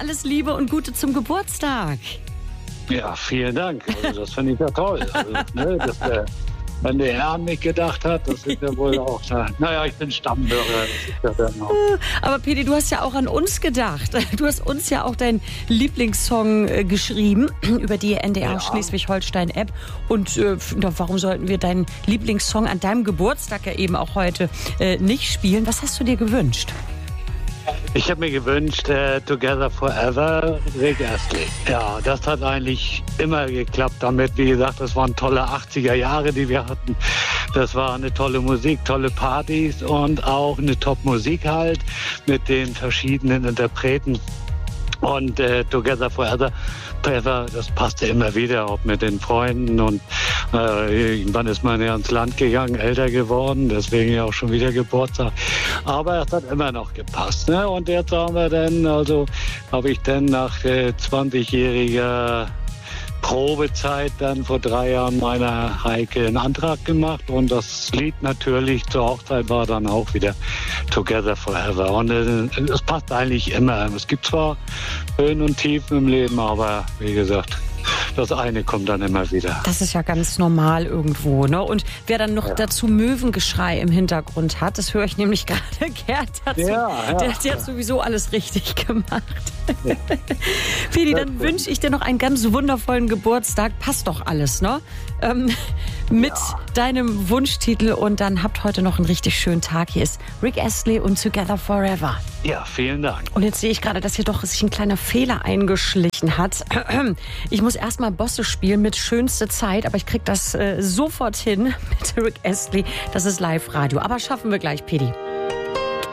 alles Liebe und Gute zum Geburtstag. Ja, vielen Dank. Also, das finde ich ja toll. Also, wenn der Herr an mich gedacht hat, das ist ja wohl auch... Naja, ich bin Stammhörer. Das ist ja dann auch. Aber Pedi, du hast ja auch an uns gedacht. Du hast uns ja auch deinen Lieblingssong geschrieben über die NDR Schleswig-Holstein-App. Und warum sollten wir deinen Lieblingssong an deinem Geburtstag ja eben auch heute nicht spielen? Was hast du dir gewünscht? Ich habe mir gewünscht, Together Forever, Rick Astley. Ja, das hat eigentlich immer geklappt damit. Wie gesagt, das waren tolle 80er Jahre, die wir hatten. Das war eine tolle Musik, tolle Partys und auch eine Top-Musik halt mit den verschiedenen Interpreten. Und Together Forever, das passte immer wieder, auch mit den Freunden. Und irgendwann ist man ja ins Land gegangen, älter geworden, deswegen ja auch schon wieder Geburtstag. Aber es hat immer noch gepasst. Ne? Und jetzt haben wir dann, habe ich dann nach 20-jähriger Probezeit dann vor 3 Jahren meiner Heike einen Antrag gemacht und das Lied natürlich zur Hochzeit war dann auch wieder Together Forever. Und es passt eigentlich immer. Es gibt zwar Höhen und Tiefen im Leben, aber wie gesagt, das eine kommt dann immer wieder. Das ist ja ganz normal irgendwo, ne? Und wer dann noch dazu Möwengeschrei im Hintergrund hat, das höre ich nämlich gerade Gerd dazu. Der hat sowieso alles richtig gemacht. Ja. Pedi, dann wünsche ich dir noch einen ganz wundervollen Geburtstag. Passt doch alles, ne? Mit deinem Wunschtitel und dann habt heute noch einen richtig schönen Tag. Hier ist Rick Astley und Together Forever. Ja, vielen Dank. Und jetzt sehe ich gerade, dass hier doch sich ein kleiner Fehler eingeschlichen hat. Ich muss erstmal Bosse spielen mit schönste Zeit, aber ich kriege das sofort hin mit Rick Astley. Das ist Live-Radio. Aber schaffen wir gleich, Pedi.